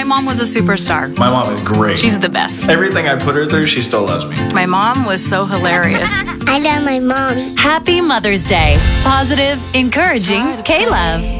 mom was a superstar. My mom is great. She's the best. Everything I put her through, she still loves me. My mom was so hilarious. I love my mommy. Happy Mother's Day. Positive, encouraging K-Love.